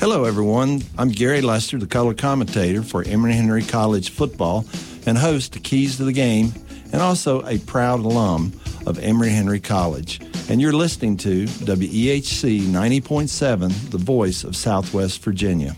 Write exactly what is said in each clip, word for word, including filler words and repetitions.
Hello, everyone. I'm Gary Lester, the color commentator for Emory Henry College football and host of Keys to the Game, and also a proud alum of Emory Henry College. And you're listening to W E H C ninety point seven, the voice of Southwest Virginia.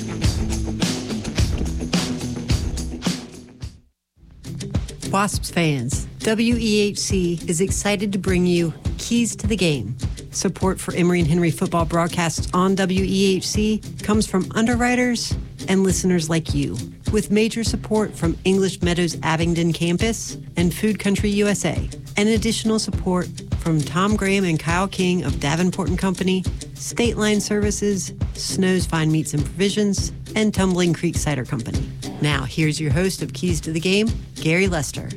Wasps fans, W E H C is excited to bring you Keys to the Game. Support for Emory and Henry football broadcasts on W E H C comes from underwriters and listeners like you, with major support from English Meadows Abingdon campus and Food Country U S A, and additional support from Tom Graham and Kyle King of Davenport and Company, State Line Services, Snow's Fine Meats and Provisions, and Tumbling Creek Cider Company. Now, here's your host of Keys to the Game, Gary Lester.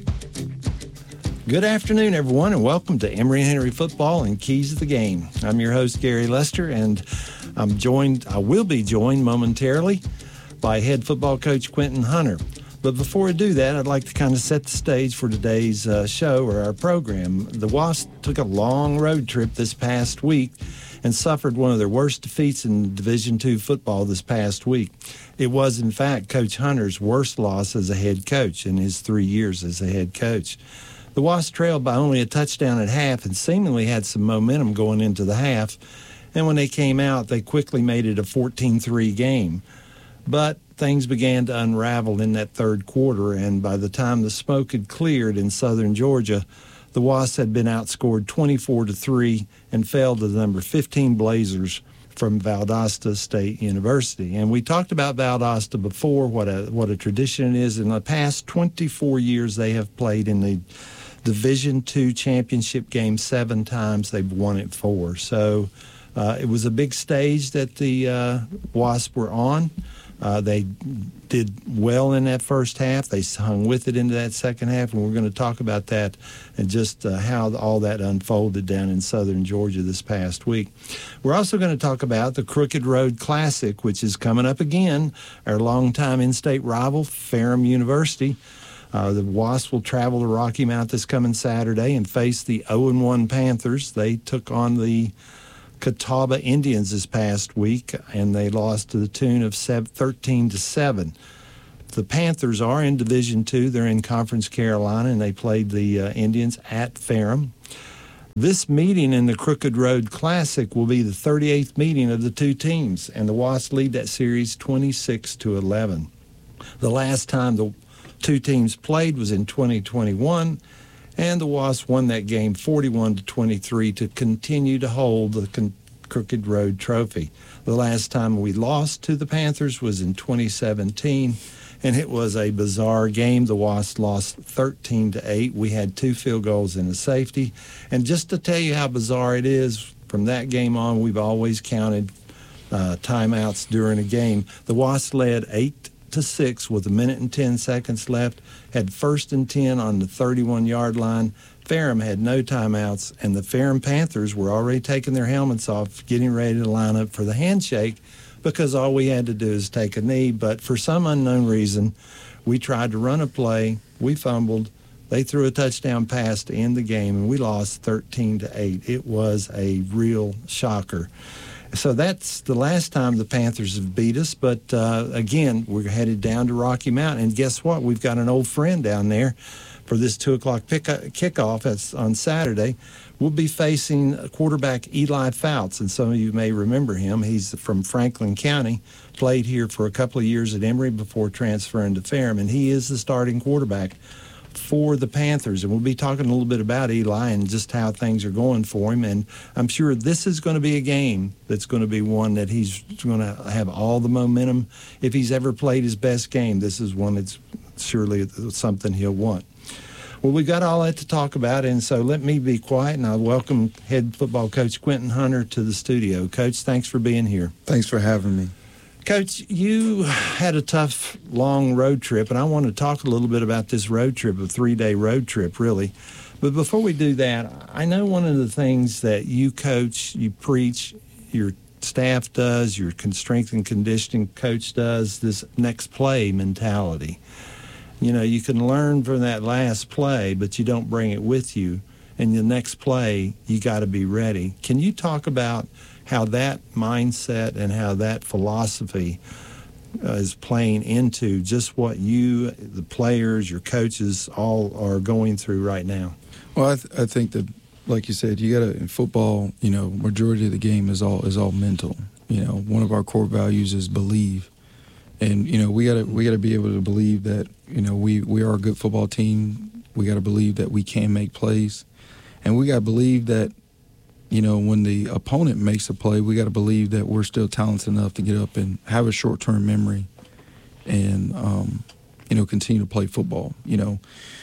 Good afternoon, everyone, and welcome to Emory and Henry Football and Keys to the Game. I'm your host, Gary Lester, and I'm joined, I will be joined momentarily by head football coach Quentin Hunter. But before I do that, I'd like to kind of set the stage for today's uh, show or our program. The Wasps took a long road trip this past week and suffered one of their worst defeats in Division two football this past week. It was, in fact, Coach Hunter's worst loss as a head coach in his three years as a head coach. The Wasps trailed by only a touchdown at half and seemingly had some momentum going into the half. And when they came out, they quickly made it a fourteen three game. But things began to unravel in that third quarter, and by the time the smoke had cleared in southern Georgia, the Wasps had been outscored twenty-four to three and fell to the number fifteen Blazers from Valdosta State University. And we talked about Valdosta before, what a what a tradition it is. In the past twenty-four years, they have played in the Division two championship game seven times. They've won it four. So uh, it was a big stage that the uh, Wasps were on. Uh, they did well in that first half. They hung with it into that second half, and we're going to talk about that and just uh, how all that unfolded down in southern Georgia this past week. We're also going to talk about the Crooked Road Classic, which is coming up again, our longtime in-state rival, Ferrum University. Uh, the Wasps will travel to Rocky Mount this coming Saturday and face the oh and one Panthers. They took on the Catawba Indians this past week, and they lost to the tune of thirteen to seven. The Panthers are in Division two. They're in Conference Carolina, and they played the uh, Indians at Ferrum. This meeting in the Crooked Road Classic will be the thirty-eighth meeting of the two teams, and the Wasps lead that series twenty-six to eleven. The last time the two teams played was in twenty twenty-one, and the Wasps won that game forty-one to twenty-three to continue to hold the con- Crooked Road Trophy. The last time we lost to the Panthers was in twenty seventeen, and it was a bizarre game. The Wasps lost thirteen to eight. We had two field goals and a safety. And just to tell you how bizarre it is, from that game on, we've always counted uh, timeouts during a game. The Wasps led eight to six with a minute and ten seconds left, had first and ten on the thirty-one-yard line. Ferrum had no timeouts, and the Ferrum Panthers were already taking their helmets off, getting ready to line up for the handshake, because all we had to do is take a knee. But for some unknown reason, we tried to run a play, we fumbled, they threw a touchdown pass to end the game, and we lost thirteen to eight. It was a real shocker. So that's the last time the Panthers have beat us. But, uh, again, we're headed down to Rocky Mount. And guess what? We've got an old friend down there for this two o'clock pick- kickoff that's on Saturday. We'll be facing quarterback Eli Fouts, and some of you may remember him. He's from Franklin County, played here for a couple of years at Emory before transferring to Ferrum, and he is the starting quarterback for the Panthers. And we'll be talking a little bit about Eli and just how things are going for him. And I'm sure this is going to be a game that's going to be one that he's going to have all the momentum. If he's ever played his best game, this is one that's surely something he'll want. Well, we've got all that to talk about, and so let me be quiet, and I'll welcome head football coach Quentin Hunter to the studio. Coach, thanks for being here. Thanks for having me. Coach, you had a tough, long road trip, and I want to talk a little bit about this road trip, a three-day road trip, really. But before we do that, I know one of the things that you coach, you preach, your staff does, your strength and conditioning coach does, this next play mentality. You know, you can learn from that last play, but you don't bring it with you. And the next play, you got to be ready. Can you talk about how that mindset and how that philosophy uh, is playing into just what you, the players, your coaches, all are going through right now. Well, I, th- I think that, like you said, you got to in football. You know, majority of the game is all is all mental. You know, one of our core values is believe, and you know we got to we got to be able to believe that you know we we are a good football team. We got to believe that we can make plays, and we got to believe that you know when the opponent makes a play, we got to believe that we're still talented enough to get up and have a short term memory, and um, you know continue to play football. You know,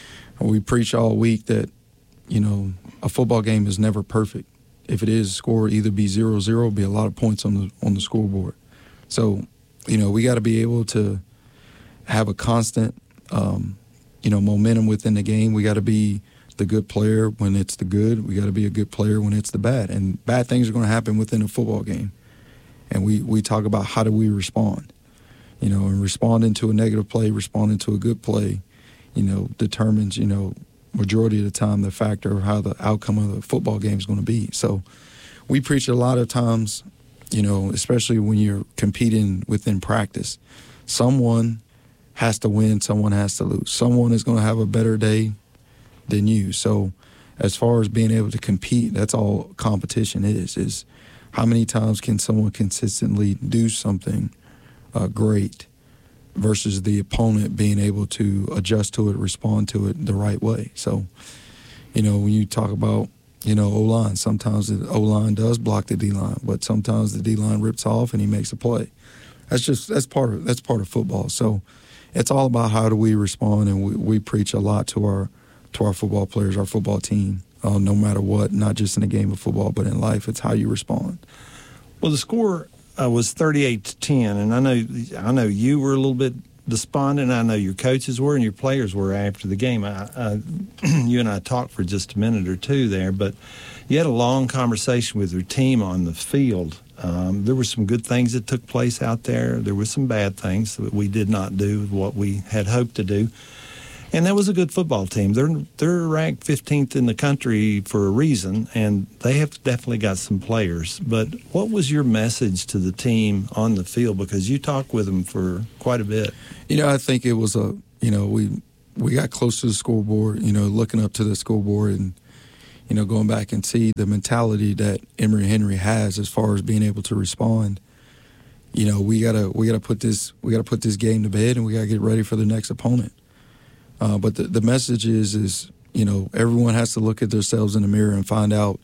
we preach all week that. You know, a football game is never perfect. If it is, score either be zero zero, be a lot of points on the on the scoreboard. So, you know, we got to be able to have a constant, um, you know, momentum within the game. We got to be the good player when it's the good. We got to be a good player when it's the bad. And bad things are going to happen within a football game. And we, we talk about how do we respond. You know, and responding to a negative play, responding to a good play, you know, determines, you know, majority of the time the factor of how the outcome of the football game is going to be. So we preach a lot of times, you know, especially when you're competing within practice, someone has to win, someone has to lose. Someone is going to have a better day than you. So as far as being able to compete, that's all competition is, is how many times can someone consistently do something uh, great versus the opponent being able to adjust to it, respond to it the right way. So, you know, when you talk about, you know, O-line, sometimes the O-line does block the D-line, but sometimes the D-line rips off and he makes a play. That's just, that's part of, that's part of football. So it's all about how do we respond, and we, we preach a lot to our, to our football players, our football team, uh, no matter what, not just in a game of football, but in life, it's how you respond. Well, the score Uh, was thirty-eight to ten, and I know I know you were a little bit despondent. I know your coaches were and your players were after the game. I, I, you and I talked for just a minute or two there, but you had a long conversation with your team on the field. Um, there were some good things that took place out there. There were some bad things that we did not do what we had hoped to do. And that was a good football team. They're they're ranked fifteenth in the country for a reason, and they have definitely got some players. But what was your message to the team on the field? Because you talked with them for quite a bit. You know, I think it was a, you know, we we got close to the scoreboard, you know, looking up to the scoreboard and, you know, going back and see the mentality that Emory Henry has as far as being able to respond. You know, we gotta we gotta put this we gotta put this game to bed, and we gotta get ready for the next opponent. Uh, but the, the message is, is, you know, everyone has to look at themselves in the mirror and find out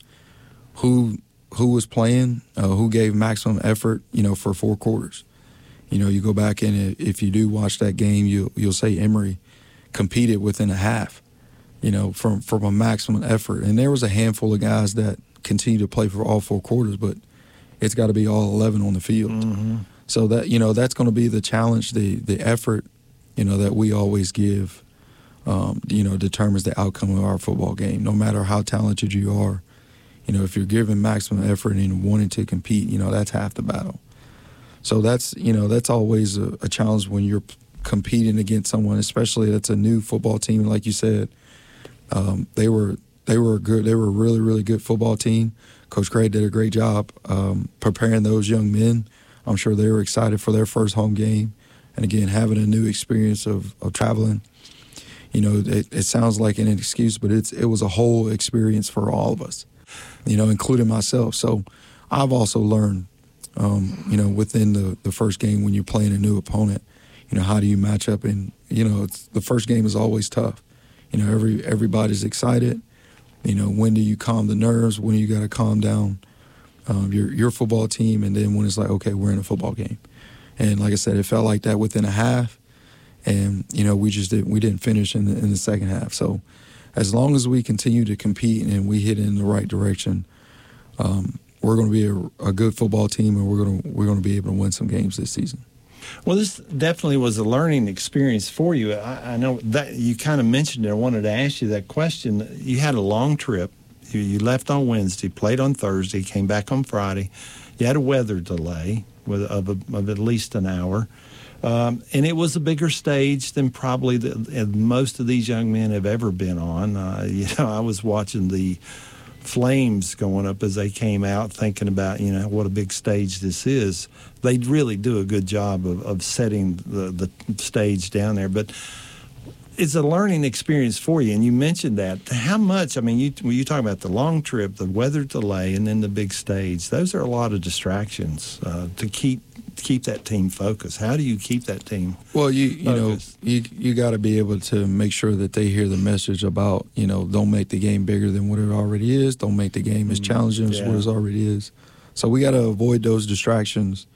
who who was playing, uh, who gave maximum effort, you know, for four quarters. You know, you go back and if you do watch that game, you, you'll say Emory competed within a half, you know, from, from a maximum effort. And there was a handful of guys that continue to play for all four quarters, but it's got to be all eleven on the field. Mm-hmm. So that, you know, that's going to be the challenge, the the effort, you know, that we always give. Um, you know, determines the outcome of our football game. No matter how talented you are, you know, if you're giving maximum effort and wanting to compete, you know, that's half the battle. So that's, you know, that's always a, a challenge when you're competing against someone, especially that's a new football team. Like you said, um, they were they were good. They were a really, really good football team. Coach Craig did a great job um, preparing those young men. I'm sure they were excited for their first home game, and again, having a new experience of, of traveling. You know, it, it sounds like an excuse, but it's it was a whole experience for all of us, you know, including myself. So I've also learned, um, you know, within the, the first game when you're playing a new opponent, you know, how do you match up? And, you know, it's, the first game is always tough. You know, every everybody's excited. You know, when do you calm the nerves? When do you got to calm down um, your, your football team? And then when it's like, okay, we're in a football game. And like I said, it felt like that within a half. And, you know, we just didn't, we didn't finish in the, in the second half. So as long as we continue to compete and we hit in the right direction, um, we're going to be a, a good football team, and we're going to we're going to be able to win some games this season. Well, this definitely was a learning experience for you. I, I know that you kind of mentioned it. I wanted to ask you that question. You had a long trip. You, you left on Wednesday, played on Thursday, came back on Friday. You had a weather delay with, of, a, of at least an hour. Um, and it was a bigger stage than probably the, most of these young men have ever been on. Uh, you know, I was watching the flames going up as they came out, thinking about, you know, what a big stage this is. They really do a good job of, of setting the, the stage down there. But it's a learning experience for you, and you mentioned that. How much, I mean, you, when you talk about the long trip, the weather delay, and then the big stage, those are a lot of distractions uh, to keep keep that team focused. How do you keep that team Well, you you focused? know, you you got to be able to make sure that they hear the message about, you know, don't make the game bigger than what it already is. Don't make the game as challenging as Yeah. what it already is. So we got to avoid those distractions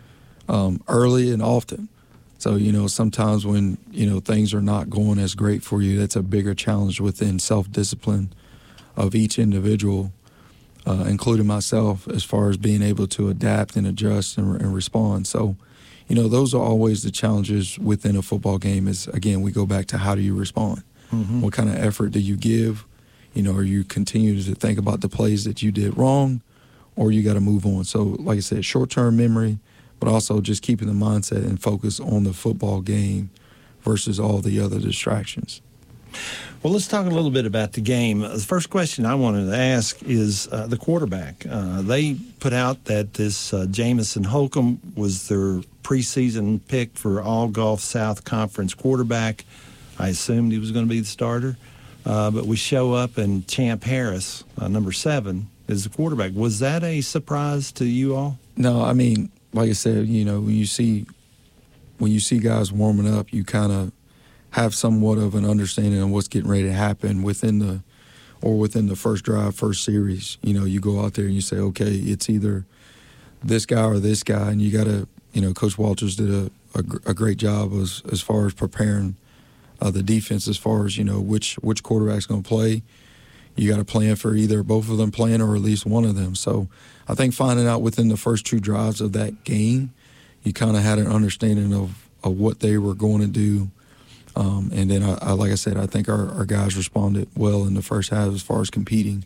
um, early and often. So, you know, sometimes when, you know, things are not going as great for you, that's a bigger challenge within self-discipline of each individual, uh, including myself, as far as being able to adapt and adjust and, and respond. So, you know, those are always the challenges within a football game is, again, we go back to how do you respond? Mm-hmm. What kind of effort do you give? You know, are you continue to think about the plays that you did wrong, or you got to move on? So, like I said, short-term memory, but also just keeping the mindset and focus on the football game versus all the other distractions. Well, let's talk a little bit about the game. The first question I wanted to ask is uh, the quarterback. Uh, they put out that this uh, Jamison Holcomb was their preseason pick for All Gulf South Conference quarterback. I assumed he was going to be the starter, uh, but we show up and Champ Harris, uh, number seven, is the quarterback. Was that a surprise to you all? No, I mean, like I said, you know, when you see when you see guys warming up, you kind of have somewhat of an understanding of what's getting ready to happen within the or within the first drive, first series. You know, you go out there and you say, okay, it's either this guy or this guy, and you got to, you know, Coach Walters did a, a, a great job as as far as preparing uh, the defense, as far as, you know, which which quarterback's going to play. You got to plan for either both of them playing or at least one of them. So I think finding out within the first two drives of that game, you kind of had an understanding of, of what they were going to do. Um, and then, I, I, like I said, I think our, our guys responded well in the first half as far as competing.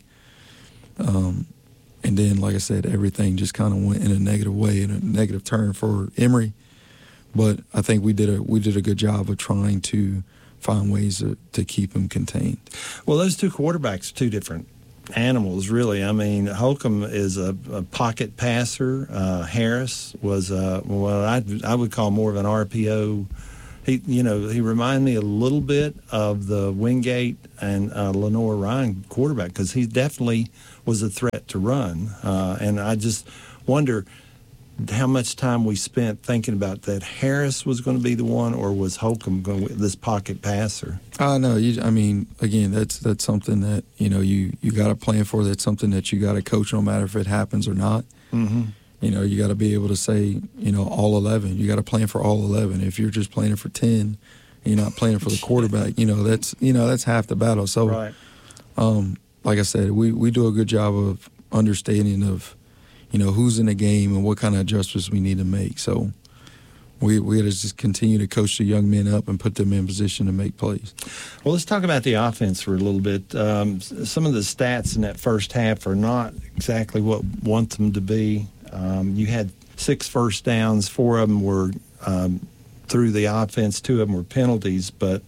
Um, and then, like I said, everything just kind of went in a negative way, in a negative turn for Emory. But I think we did a we did a good job of trying to find ways to, to keep them contained. Well, those two quarterbacks are two different animals, really. I mean, Holcomb is a, a pocket passer. Uh, Harris was a, well, I I would call more of an R P O. He, you know, he reminded me a little bit of the Wingate and uh, Lenore Ryan quarterback, because he definitely was a threat to run. Uh, and I just wonder how much time we spent thinking about that Harris was going to be the one, or was Holcomb going to be this pocket passer? Uh, no, you, I mean, again, that's that's something that, you know, you, you got to plan for. That's something that you got to coach no matter if it happens or not. Mm-hmm. You know, you got to be able to say, you know, all eleven. You got to plan for all eleven. If you're just planning for ten, you're not planning for the quarterback. You know, that's you know that's half the battle. So, right. um, like I said, we, we do a good job of understanding of, you know, who's in the game and what kind of adjustments we need to make. So, we we got to just continue to coach the young men up and put them in position to make plays. Well, let's talk about the offense for a little bit. Um, some of the stats in that first half are not exactly what we want them to be. Um, you had six first downs. Four of them were um, through the offense. Two of them were penalties. But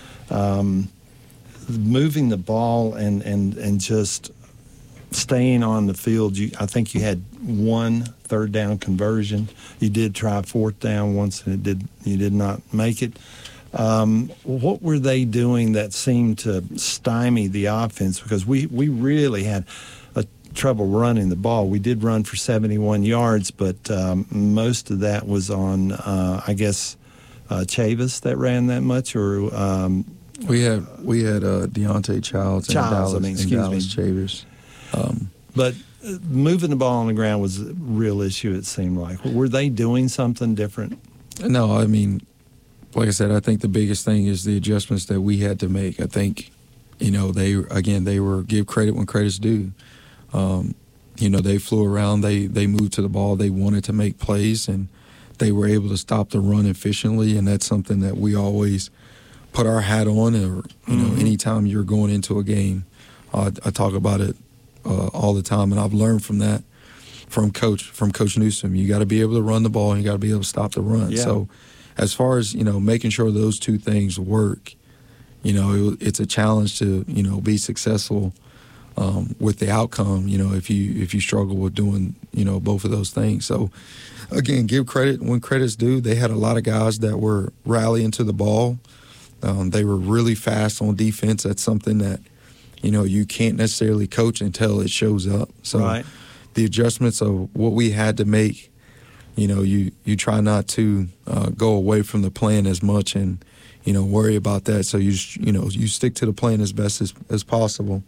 um, moving the ball and, and, and just staying on the field, you, I think you had one third down conversion. You did try fourth down once, and it did you did not make it. Um, what were they doing that seemed to stymie the offense? Because we, we really had a trouble running the ball. We did run for seventy-one yards, but um, most of that was on, uh, I guess, uh, Chavis that ran that much, or um, we had we had uh, Deontay Childs and Childs, Dallas, I mean, and excuse Dallas me. Chavers. Um, but uh, moving the ball on the ground was a real issue. It seemed like. Were they doing something different? No, I mean, like I said, I think the biggest thing is the adjustments that we had to make. I think, you know, they again they were give credit when credit's due. Um, you know, they flew around, they they moved to the ball, they wanted to make plays, and they were able to stop the run efficiently, and that's something that we always put our hat on. Or you know, Mm-hmm. anytime you're going into a game, uh, I talk about it uh, all the time, and I've learned from that from Coach from Coach Newsom. You got to be able to run the ball, and you got to be able to stop the run. Yeah. So, as far as you know, making sure those two things work, you know, it, it's a challenge to you know be successful. um, with the outcome, you know, if you if you struggle with doing, you know, both of those things. So, again, give credit when credit's due. They had a lot of guys that were rallying to the ball. Um, they were really fast on defense. That's something that, you know, you can't necessarily coach until it shows up. So right. The adjustments of what we had to make, you know, you, you try not to uh, go away from the plan as much and, you know, worry about that. So, you you know, you stick to the plan as best as, as possible.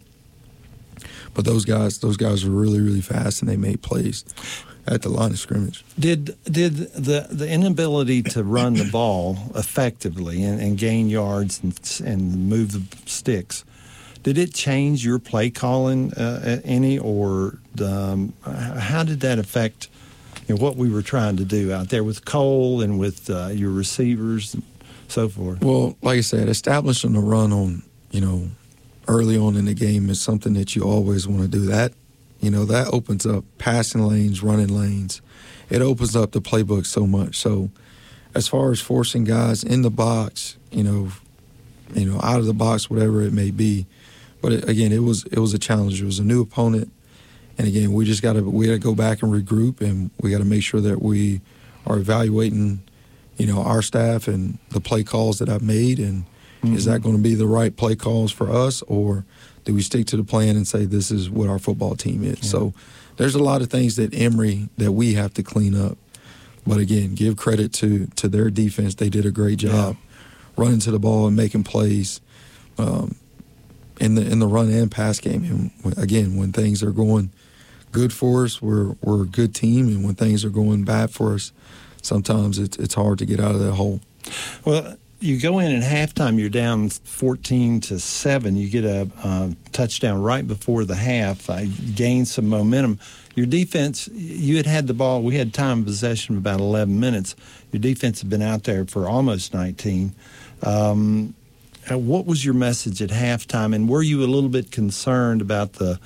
But those guys, those guys were really, really fast, and they made plays at the line of scrimmage. Did did the the inability to run the ball effectively and, and gain yards and, and move the sticks, did it change your play calling uh, any, or um, how did that affect, you know, what we were trying to do out there with Cole and with uh, your receivers and so forth? Well, like I said, establishing the run on, you know, early on in the game is something that you always want to do. That, you know, that opens up passing lanes, running lanes. It opens up the playbook so much. So as far as forcing guys in the box, you know, you know, out of the box, whatever it may be. But it, again, it was it was a challenge. It was a new opponent. And again, we just got to we got to go back and regroup, and we got to make sure that we are evaluating, you know, our staff and the play calls that I've made, and mm-hmm. is that going to be the right play calls for us, or do we stick to the plan and say this is what our football team is? Yeah. So there's a lot of things that Emory, that we have to clean up. But again, give credit to to their defense. They did a great job yeah. running to the ball and making plays um, in the in the run and pass game. And again, when things are going good for us, we're we're a good team, and when things are going bad for us, sometimes it's it's hard to get out of that hole. Well, you go in at halftime, you're down fourteen to seven. You get a uh, touchdown right before the half. I gained some momentum. Your defense, you had had the ball. We had time of possession of about eleven minutes. Your defense had been out there for almost nineteen. Um, what was your message at halftime, and were you a little bit concerned about the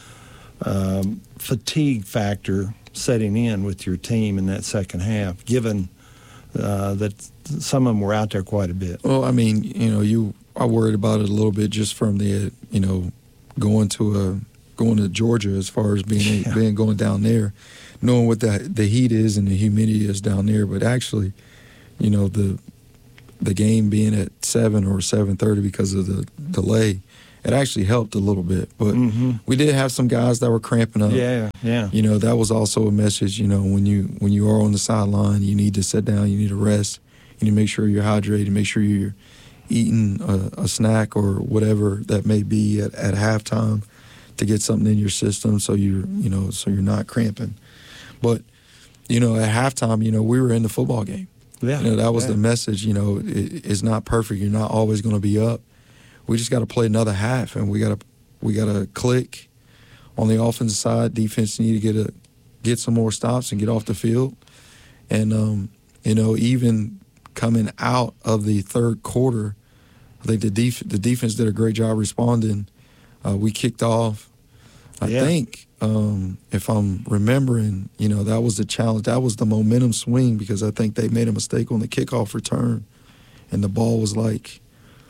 um, fatigue factor setting in with your team in that second half, given uh, that some of them were out there quite a bit? Well, I mean, you know, you I worried about it a little bit just from the, you know, going to a going to Georgia as far as being yeah. being going down there, knowing what the the heat is and the humidity is down there. But actually, you know, the the game being at seven or seven thirty because of the delay, it actually helped a little bit. But mm-hmm. we did have some guys that were cramping up. Yeah, yeah. You know, that was also a message. You know, when you when you are on the sideline, you need to sit down, you need to rest, you need to make sure you're hydrated, make sure you're eating a, a snack or whatever that may be at, at halftime to get something in your system, so you're you know so you're not cramping. But you know, at halftime, you know, we were in the football game. Yeah, you know, that was yeah. the message. You know, it, it's not perfect. You're not always going to be up. We just got to play another half, and we got to we got to click on the offensive side. Defense need to get a get some more stops and get off the field. And um, you know, even coming out of the third quarter, I think the def- the defense did a great job responding. Uh, we kicked off. I yeah. think, um, if I'm remembering, you know, that was the challenge. That was the momentum swing, because I think they made a mistake on the kickoff return, and the ball was like,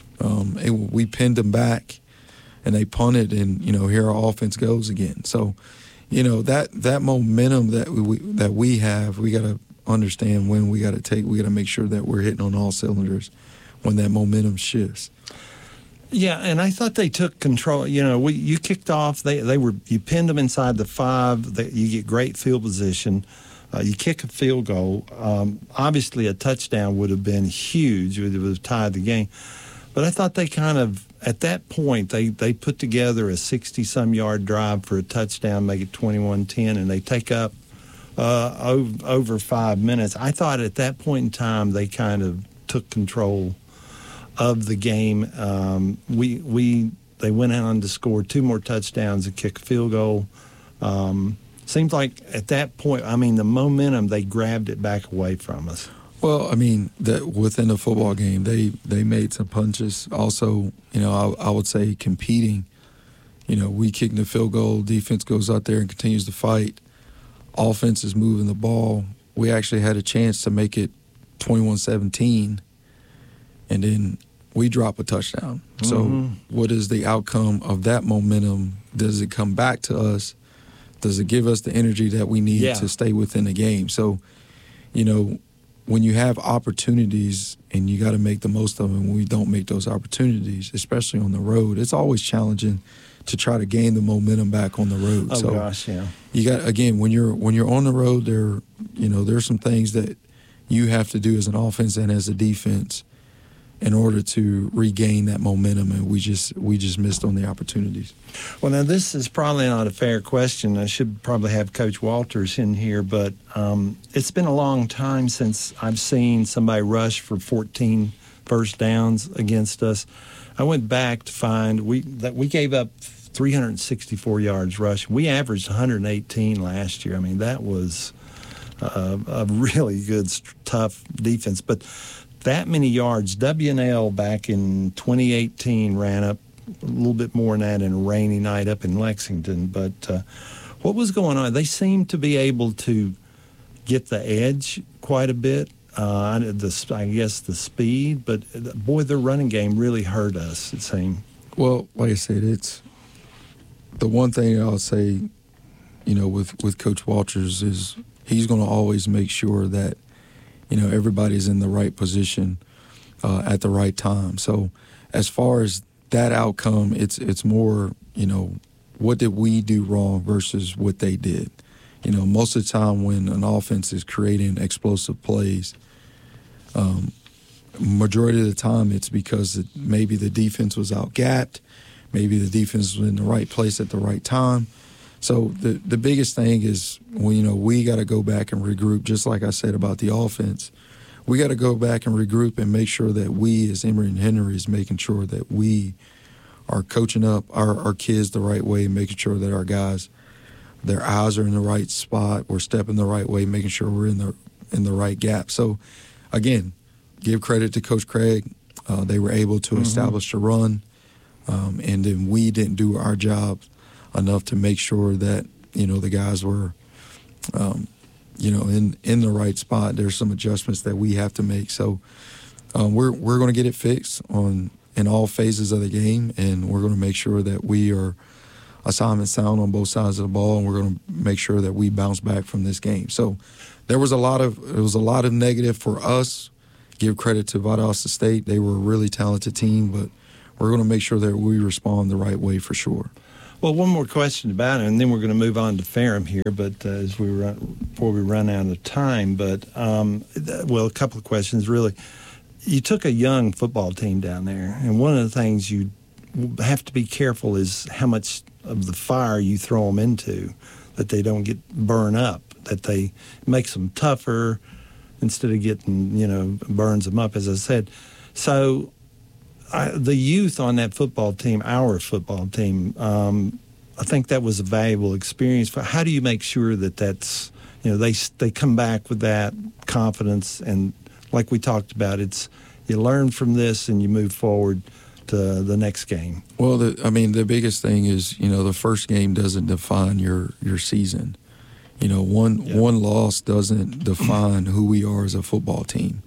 um, it, we pinned them back, and they punted, and you know, here our offense goes again. So, you know, that that momentum that we that we have, we got to understand when we got to take. We got to make sure that we're hitting on all cylinders when that momentum shifts. Yeah, and I thought they took control. You know, we, you kicked off. They they were you pinned them inside the five. They, you get great field position. Uh, you kick a field goal. Um, obviously, a touchdown would have been huge. It would have tied the game. But I thought they kind of, at that point, they, they put together a sixty-some yard drive for a touchdown, make it twenty-one ten, and they take up uh, over, over five minutes. I thought at that point in time they kind of took control of the game. Um, we we they went on to score two more touchdowns and kick a field goal. Um, seems like at that point, I mean, the momentum, they grabbed it back away from us. Well, I mean, that within the football game, they, they made some punches. Also, you know, I, I would say competing. You know, we kick the field goal, defense goes out there and continues to fight. Offense is moving the ball. We actually had a chance to make it twenty-one seventeen, and then we drop a touchdown. So Mm-hmm. what is the outcome of that momentum? Does it come back to us? Does it give us the energy that we need Yeah. to stay within the game? So, you know, when you have opportunities and you got to make the most of them, when we don't make those opportunities, especially on the road, it's always challenging to try to gain the momentum back on the road. Oh, so gosh, yeah. you got, again, when you're when you're on the road, there, you know, there's some things that you have to do as an offense and as a defense in order to regain that momentum, and we just we just missed on the opportunities. Well, now this is probably not a fair question. I should probably have Coach Walters in here, but um, it's been a long time since I've seen somebody rush for fourteen first downs against us. I went back to find we that we gave up three hundred sixty-four yards rush. We averaged one hundred eighteen last year. I mean, that was a, a really good, tough defense, but that many yards. W and L back in twenty eighteen ran up a little bit more than that in a rainy night up in Lexington. But uh, what was going on? They seemed to be able to get the edge quite a bit. Uh, the, I guess the speed, but boy, their running game really hurt us, it seemed. Well, like I said, it's the one thing I'll say, you know, with, with Coach Walters is he's going to always make sure that, you know, everybody's in the right position uh, at the right time. So as far as that outcome, it's it's more, you know, what did we do wrong versus what they did. You know, most of the time when an offense is creating explosive plays, um, majority of the time it's because it, maybe the defense was out-gapped, maybe the defense was in the right place at the right time. So the the biggest thing is, well, you know, we got to go back and regroup, just like I said about the offense. We got to go back and regroup and make sure that we as Emory and Henry is making sure that we are coaching up our, our kids the right way, making sure that our guys, their eyes are in the right spot, we're stepping the right way, making sure we're in the in the right gap. So, again, give credit to Coach Craig. Uh, they were able to mm-hmm. establish a run, um, and then we didn't do our job enough to make sure that, you know, the guys were, um, you know, in, in the right spot. There's some adjustments that we have to make. So um, we're we're going to get it fixed on in all phases of the game, and we're going to make sure that we are assignment sound on both sides of the ball, and we're going to make sure that we bounce back from this game. So there was a lot of it was a lot of negative for us. Give credit to Valdosta State; they were a really talented team, but we're going to make sure that we respond the right way for sure. Well, one more question about it, and then we're going to move on to Ferrum here. But uh, as we run, before we run out of time, but um, well, a couple of questions really. You took a young football team down there, and one of the things you have to be careful is how much of the fire you throw them into, that they don't get burned up, that they makes them tougher instead of getting, you know, burns them up, as I said. So. I, the youth on that football team, our football team, um, I think that was a valuable experience. For how do you make sure that that's, you know, they they come back with that confidence, and like we talked about, it's you learn from this and you move forward to the next game. Well, the, I mean, the biggest thing is, you know, the first game doesn't define your your season. You know, one yeah. one loss doesn't define who we are as a football team.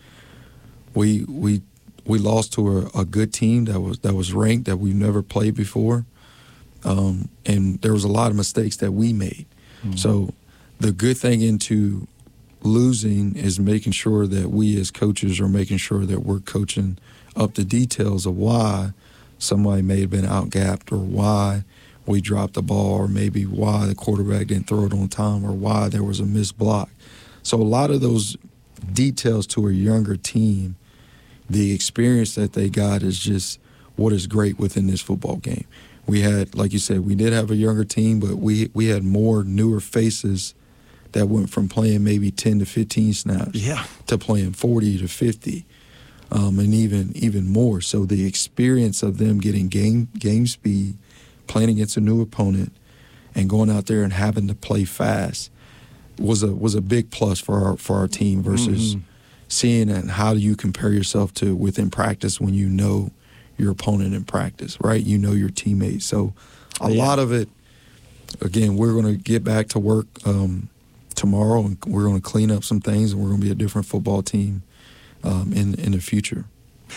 We we. We lost to a, a good team that was that was ranked, that we've never played before, um, and there was a lot of mistakes that we made. Mm-hmm. So the good thing into losing is making sure that we as coaches are making sure that we're coaching up the details of why somebody may have been out-gapped, or why we dropped the ball, or maybe why the quarterback didn't throw it on time, or why there was a missed block. So a lot of those details to a younger team, the experience that they got is just what is great within this football game. We had, like you said, we did have a younger team, but we we had more newer faces that went from playing maybe ten to fifteen snaps yeah. to playing forty to fifty, um, and even even more. So the experience of them getting game game speed, playing against a new opponent, and going out there and having to play fast was a was a big plus for our for our team versus. Mm-hmm. Seeing and how do you compare yourself to within practice when you know your opponent in practice, right? You know your teammates. So a yeah. lot of it, again, we're going to get back to work um, tomorrow, and we're going to clean up some things, and we're going to be a different football team um, in in the future.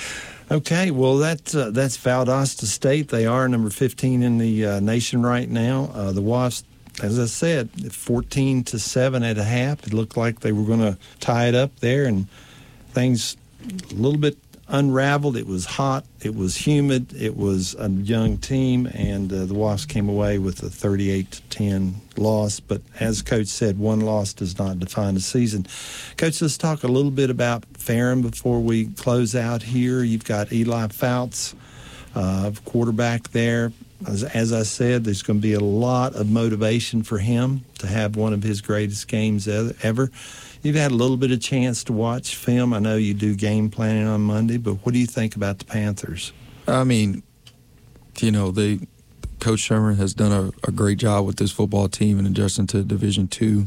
Okay, well, that, uh, that's Valdosta State. They are number fifteen in the uh, nation right now. Uh, the Wasps, as I said, fourteen to seven at a half. It looked like they were going to tie it up there, and things a little bit unraveled. It was hot. It was humid. It was a young team, and uh, the Wasps came away with a thirty-eight to ten loss. But as Coach said, one loss does not define a season. Coach, let's talk a little bit about Ferrum before we close out here. You've got Eli Fouts, uh, quarterback there. As, as I said, there's going to be a lot of motivation for him to have one of his greatest games ever. You've had a little bit of chance to watch film. I know you do game planning on Monday, but what do you think about the Panthers? I mean, you know, they Coach Sherman has done a, a great job with this football team and adjusting to Division Two.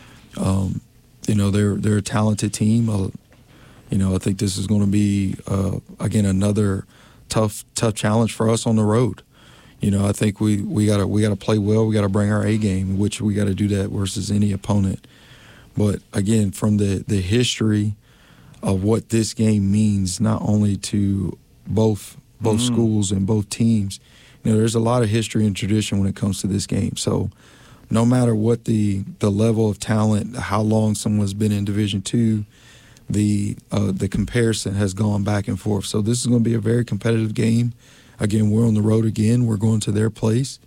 Um, you know, they're they're a talented team. Uh, you know, I think this is going to be uh, again another tough tough challenge for us on the road. You know, I think we we gotta we gotta play well. We gotta bring our A game, which we gotta do that versus any opponent. But again, from the, the history of what this game means, not only to both both mm. schools and both teams, you know, there's a lot of history and tradition when it comes to this game. So no matter what the the level of talent, how long someone's been in Division Two, the uh, the comparison has gone back and forth. So this is going to be a very competitive game. Again, we're on the road again. We're going to their place,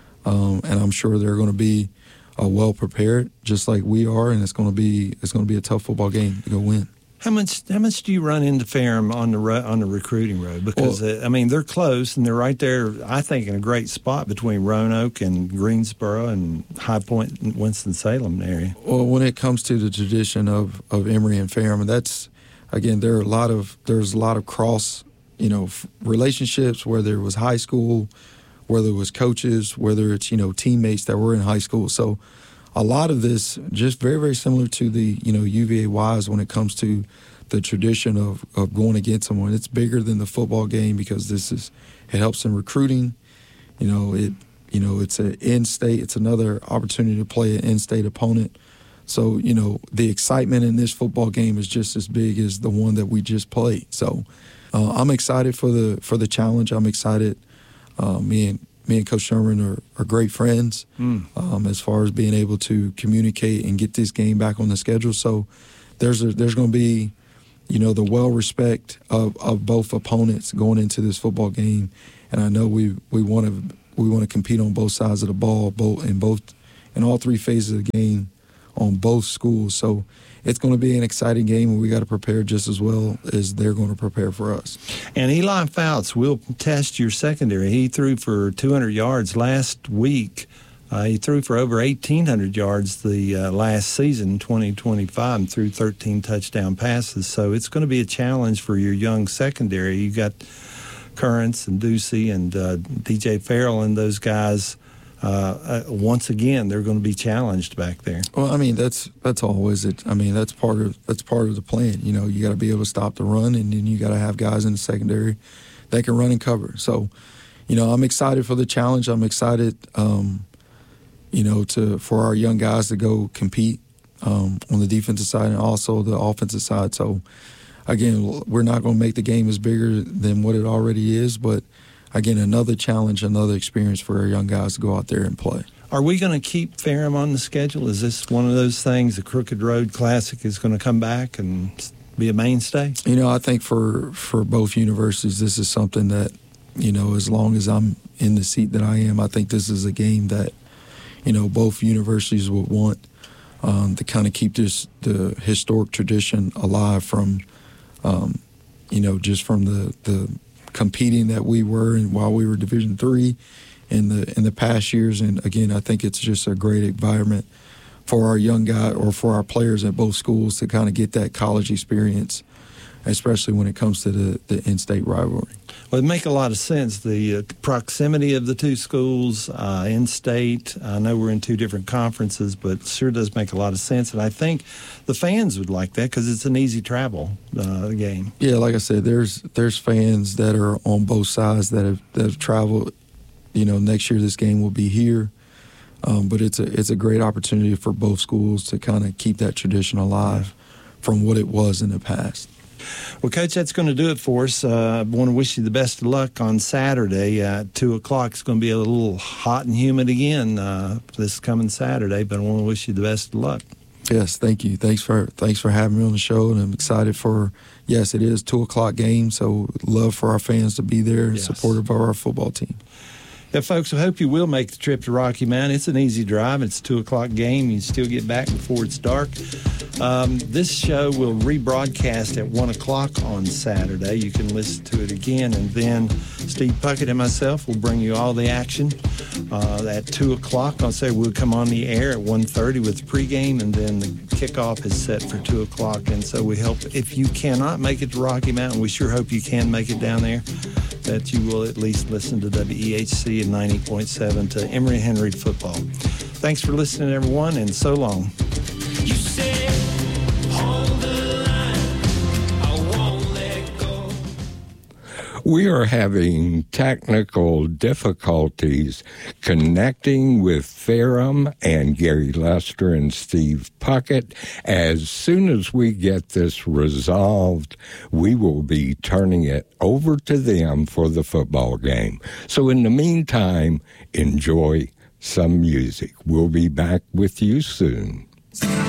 um, and I'm sure they're going to be Uh, well prepared, just like we are, and it's going to be it's going to be a tough football game to go win. How much how much do you run into Ferrum on the ro- on the recruiting road? Because well, uh, I mean they're close and they're right there. I think in a great spot between Roanoke and Greensboro and High Point and Winston-Salem area. Well, when it comes to the tradition of, of Emory and Ferrum, that's again there are a lot of there's a lot of cross you know f- relationships, whether it was high school, whether it was coaches, whether it's, you know, teammates that were in high school. So a lot of this just very, very similar to the, you know, U V A Wise when it comes to the tradition of, of going against someone. It's bigger than the football game because this is, it helps in recruiting. You know, it, you know, it's an in-state, it's another opportunity to play an in-state opponent. So, you know, the excitement in this football game is just as big as the one that we just played. So uh, I'm excited for the, for the challenge. I'm excited. Uh, me and me and Coach Sherman are, are great friends mm. um, as far as being able to communicate and get this game back on the schedule. So there's a, there's going to be, you know, the well respect of, of both opponents going into this football game, and I know we we want to we want to compete on both sides of the ball, both in both in all three phases of the game on both schools. So it's going to be an exciting game, and we got to prepare just as well as they're going to prepare for us. And Eli Fouts will test your secondary. He threw for two hundred yards last week. Uh, he threw for over eighteen hundred yards the uh, last season, twenty twenty-five, and threw thirteen touchdown passes. So it's going to be a challenge for your young secondary. You got Currents and Ducey and uh, D J Farrell and those guys. Uh, uh, once again, they're going to be challenged back there. Well, I mean, that's that's always it. I mean, that's part of that's part of the plan. You know, you got to be able to stop the run, and then you got to have guys in the secondary that can run and cover. So, you know, I'm excited for the challenge. I'm excited, um, you know, to for our young guys to go compete um, on the defensive side and also the offensive side. So, again, we're not going to make the game as bigger than what it already is, but again, another challenge, another experience for our young guys to go out there and play. Are we going to keep Ferrum on the schedule? Is this one of those things, the Crooked Road Classic is going to come back and be a mainstay? You know, I think for, for both universities, this is something that, you know, as long as I'm in the seat that I am, I think this is a game that, you know, both universities would want um, to kind of keep this the historic tradition alive from, um, you know, just from the the – competing that we were and while we were Division three in the in the past years. And again, I think it's just a great environment for our young guy or for our players at both schools to kind of get that college experience, especially when it comes to the, the in-state rivalry. Well, it make a lot of sense. The uh, proximity of the two schools, uh, in-state. I know we're in two different conferences, but it sure does make a lot of sense. And I think the fans would like that because it's an easy travel uh, game. Yeah, like I said, there's there's fans that are on both sides that have that have traveled. You know, next year this game will be here, um, but it's a it's a great opportunity for both schools to kind of keep that tradition alive from what it was in the past. Well, Coach, that's going to do it for us. Uh, I want to wish you the best of luck on Saturday. Uh, two o'clock is going to be a little hot and humid again uh, this coming Saturday, but I want to wish you the best of luck. Yes, thank you. Thanks for thanks for having me on the show, and I'm excited for, yes, it is two o'clock game, so love for our fans to be there, yes. Supportive of our football team. Yeah, folks, I hope you will make the trip to Rocky Mount. It's an easy drive. It's a two o'clock game. You can still get back before it's dark. Um, this show will rebroadcast at one o'clock on Saturday. You can listen to it again, and then Steve Puckett and myself will bring you all the action uh, at two o'clock. I'll say we'll come on the air at one thirty with pregame, and then the kickoff is set for two o'clock. And so we hope, if you cannot make it to Rocky Mountain, we sure hope you can make it down there, that you will at least listen to W E H C and ninety point seven to Emory Henry Football. Thanks for listening, everyone, and so long. You said, hold the line, I won't let go. We are having technical difficulties connecting with Ferrum and Gary Lester and Steve Puckett. As soon as we get this resolved, we will be turning it over to them for the football game. So in the meantime, enjoy some music. We'll be back with you soon.